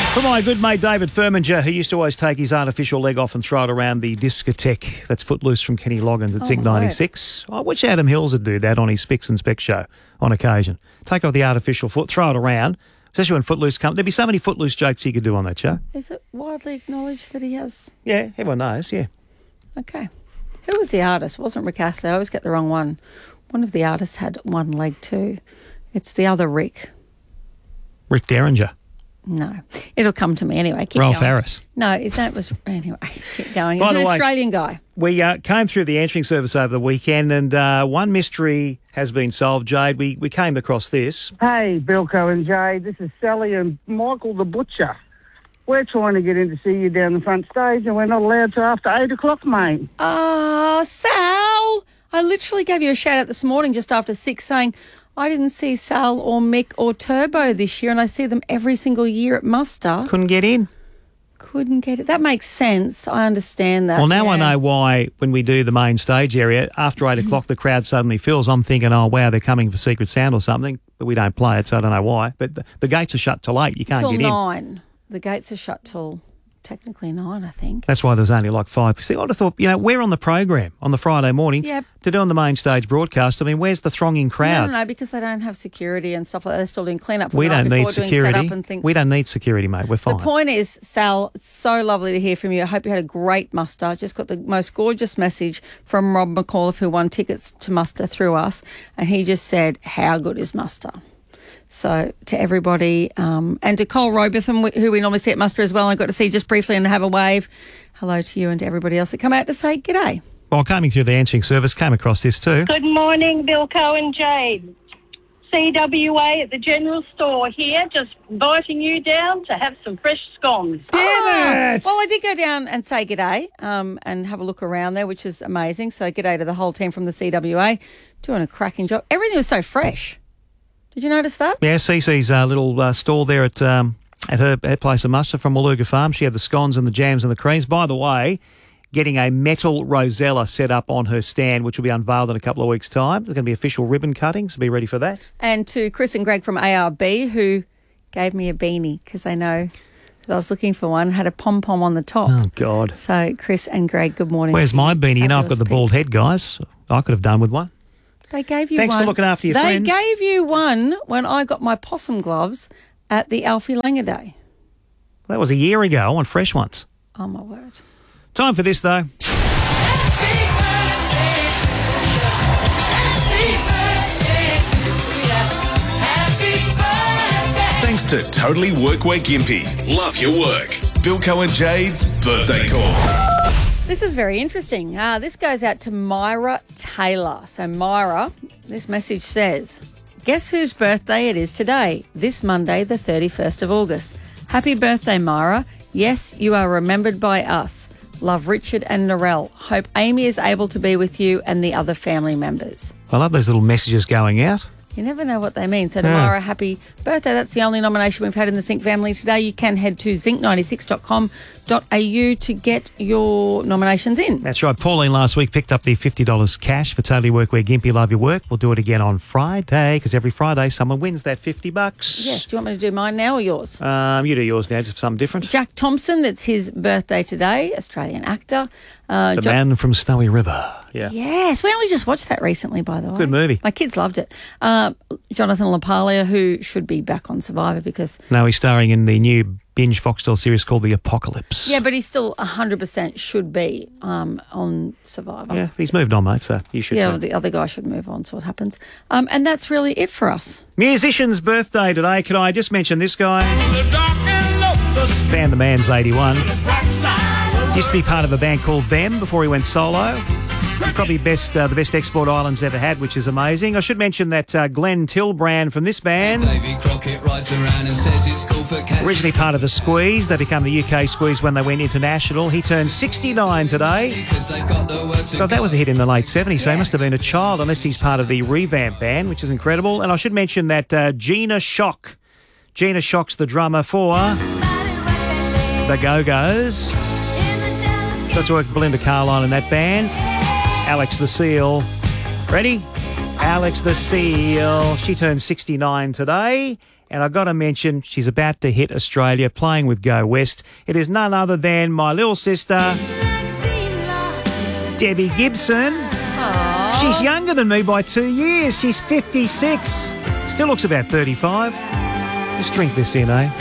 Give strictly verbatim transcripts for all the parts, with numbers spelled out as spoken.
For my good mate David Furmanger, who used to always take his artificial leg off and throw it around the discotheque that's Footloose from Kenny Loggins at Oh, Zinc my ninety-six. I wish Adam Hills would do that on his Spicks and Specs show on occasion. Take off the artificial foot, throw it around, especially when Footloose comes. There'd be so many Footloose jokes he could do on that show. Is it widely acknowledged that he has? Yeah, everyone knows, yeah. Okay. Who was the artist? It wasn't Rick Astley. I always get the wrong one. One of the artists had one leg too. It's the other Rick. Rick Derringer. No. It'll come to me anyway. Keep Ralph going. Harris. No, his name was... Anyway, keep going. By He's the an way- Australian guy. We uh, came through the answering service over the weekend and uh, one mystery has been solved, Jade. We, we came across this. Hey, Bilko and Jade, this is Sally and Michael the Butcher. We're trying to get in to see you down the front stage and we're not allowed to after eight o'clock, mate. Ah, Sal! I literally gave you a shout out this morning just after six saying... I didn't see Sal or Mick or Turbo this year, and I see them every single year at muster. Couldn't get in. Couldn't get it. That makes sense. I understand that. Well, now I yeah. know why when we do the main stage area, after eight o'clock the crowd suddenly fills. I'm thinking, oh, wow, they're coming for Secret Sound or something, but we don't play it, so I don't know why. But the, the gates are shut till eight. You can't Till get in. nine. The gates are shut till technically nine, I think. That's why there's only like five. See, I'd have thought, you know, we're on the program on the Friday morning Yep. to do on the main stage broadcast. I mean, where's the thronging crowd? No, no, no, because they don't have security and stuff like that. They're still doing clean-up for we the night don't before need doing security. set-up and things. We don't need security, mate. We're fine. The point is, Sal, it's so lovely to hear from you. I hope you had a great muster. Just got the most gorgeous message from Rob McAuliffe, who won tickets to muster through us, and he just said, how good is muster? So to everybody, um, and to Cole Robotham, who we normally see at muster as well, I got to see just briefly and have a wave. Hello to you and to everybody else that come out to say g'day. Well, coming through the answering service, came across this too. Good morning, Bilko and Jade. C W A at the general store here, just inviting you down to have some fresh scones. Damn it! Well, I did go down and say g'day um, and have a look around there, which is amazing. So g'day to the whole team from the C W A, doing a cracking job. Everything was so fresh. Did you notice that? Yeah, Cece's uh, little uh, stall there at um, at her, her place of muster from Waluga Farm. She had the scones and the jams and the creams. By the way, getting a metal rosella set up on her stand, which will be unveiled in a couple of weeks' time. There's going to be official ribbon cutting, so be ready for that. And to Chris and Greg from A R B, who gave me a beanie because they know that I was looking for one, had a pom-pom on the top. Oh, God. So Chris and Greg, good morning. Where's to my you. beanie? You know, I've got Fabulous the bald people. head, guys. I could have done with one. They gave you Thanks one. for looking after your they friends. They gave you one when I got my possum gloves at the Alfie Langer Day. That was a year ago. I want fresh ones. Oh, my word. Time for this, though. Thanks to Totally Workwear Gympie. Love your work. Bilko and Jade's birthday calls. This is very interesting. Uh, this goes out to Myra Taylor. So, Myra, this message says, guess whose birthday it is today? This Monday, the thirty-first of August. Happy birthday, Myra. Yes, you are remembered by us. Love, Richard and Narelle. Hope Amy is able to be with you and the other family members. I love those little messages going out. You never know what they mean. So, to Yeah. Myra, happy birthday. That's the only nomination we've had in the Zinc family today. You can head to zinc ninety-six dot com dot a u to get your nominations in. That's right. Pauline last week picked up the fifty dollars cash for Totally Workwear Gympie. Love your work. We'll do it again on Friday because every Friday someone wins that fifty bucks. Yes. Do you want me to do mine now or yours? Um, you do yours now, just something different. Jack Thompson, it's his birthday today, Australian actor. Uh, The Jo- Man from Snowy River. Yeah. Yes, we only just watched that recently, by the way. Good movie. My kids loved it. Uh, Jonathan LaPaglia, who should be back on Survivor because... No, he's starring in the new binge Foxtel series called The Apocalypse. Yeah, but he still one hundred percent should be um, on Survivor. Yeah, he's moved on, mate, so you should Yeah, know. well, the other guy should move on, so what happens. Um, and that's really it for us. Musician's birthday today. Can I just mention this guy? Van the Man's eighty-one. Used to be part of a band called Them before he went solo. Probably best uh, the best export Island's ever had, which is amazing. I should mention that uh, Glenn Tilbrand from this band, originally part of the Squeeze. They became the U K Squeeze when they went international. He turned sixty-nine today. So that was a hit in the late seventies, so he must have been a child, unless he's part of the revamp band, which is incredible. And I should mention that uh, Gina Shock, Gina Shock's the drummer for the Go-Go's. Got to work with Belinda Carlisle in that band. Alex the Seal. Ready? Alex the Seal. She turned sixty-nine today. And I've got to mention, she's about to hit Australia playing with Go West. It is none other than my little sister, Debbie Gibson. Aww. She's younger than me by two years. She's fifty-six. Still looks about thirty-five. Just drink this in, eh?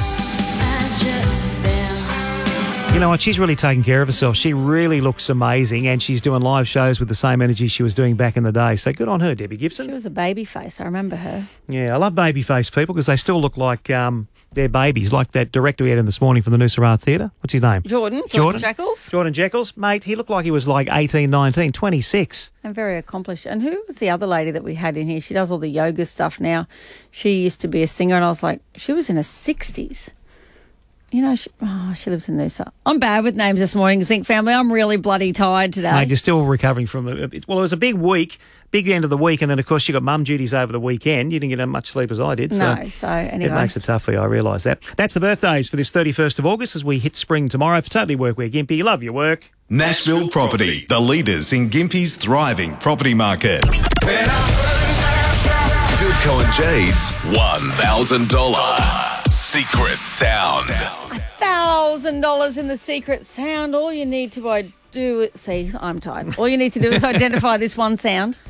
You know what? She's really taking care of herself. She really looks amazing, and she's doing live shows with the same energy she was doing back in the day. So good on her, Debbie Gibson. She was a baby face. I remember her. Yeah, I love baby face people because they still look like um, they're babies, like that director we had in this morning from the Noosa Art Theatre. What's his name? Jordan. Jordan. Jordan Jackals. Jordan Jackals. Mate, he looked like he was like eighteen, nineteen, twenty-six. And very accomplished. And who was the other lady that we had in here? She does all the yoga stuff now. She used to be a singer, and I was like, she was in her sixties. You know, she, oh, she lives in Noosa. I'm bad with names this morning, Zinc family. I'm really bloody tired today. Mate, you're still recovering from it. Well, it was a big week, big end of the week, and then, of course, you got mum duties over the weekend. You didn't get as much sleep as I did. So no, so anyway. It makes it tough for you, I realise that. That's the birthdays for this thirty-first of August as we hit spring tomorrow. For Totally Workwear Gympie, you love your work. Nashville Property, the leaders in Gympie's thriving property market. Bilko and Jade's one thousand dollars Secret Sound. A thousand dollars in the secret sound. All you need to I do it. See, I'm tired. All you need to do is identify this one sound.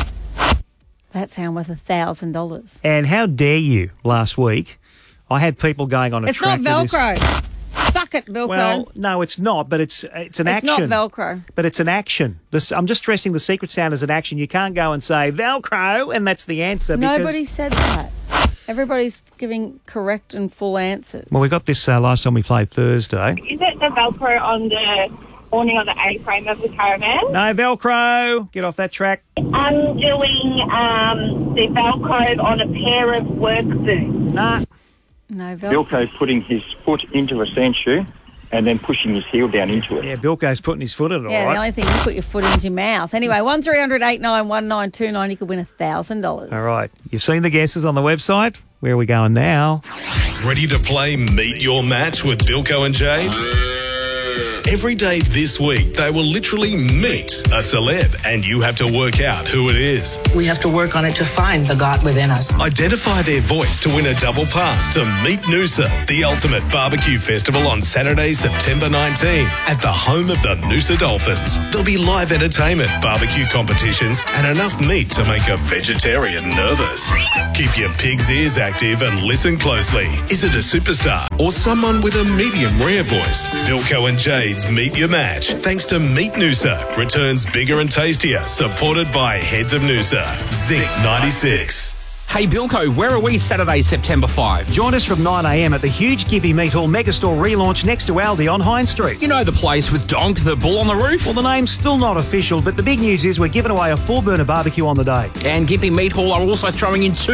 That sound worth a thousand dollars. And how dare you? Last week, I had people going on a It's track not with this- Velcro. Suck it, Velcro. Well, no, it's not, but it's it's an it's action. not Velcro. But it's an action. This, I'm just stressing the secret sound as an action. You can't go and say Velcro, and that's the answer. Because, Nobody said that. Everybody's giving correct and full answers. well, we got this uh, last time we played Thursday. Is it the Velcro on the awning on the A-frame of the caravan? No Velcro. Get off that track. I'm doing um, the Velcro on a pair of work boots. Nah. No Velcro. Bilko's putting his foot into a sand shoe and then pushing his heel down into it. Yeah, Bilko's putting his foot in it, Yeah, all the right. only thing, you put your foot into your mouth. Anyway, one three hundred eight nine one nine two nine, you could win a thousand dollars. All right. You've seen the guesses on the website. Where are we going now? Ready to play Meet Your Match with Bilko and Jade? Every day this week, they will literally meet a celeb, and you have to work out who it is. We have to work on it to find the God within us. Identify their voice to win a double pass to Meet Noosa, the ultimate barbecue festival on Saturday, September nineteenth, at the home of the Noosa Dolphins. There'll be live entertainment, barbecue competitions, and enough meat to make a vegetarian nervous. Keep your pig's ears active and listen closely. Is it a superstar or someone with a medium rare voice? Bilko and Jade's Meet Your Match, thanks to Meet Noosa, returns bigger and tastier, supported by Heads of Noosa. Zinc ninety-six. Hey Bilko, where are we Saturday, September fifth? Join us from nine a m at the huge Gympie Meat Hall Megastore relaunch next to Aldi on Hine Street. You know the place with Donk, the bull on the roof? Well, the name's still not official, but the big news is we're giving away a four burner barbecue on the day. And Gympie Meat Hall are also throwing in two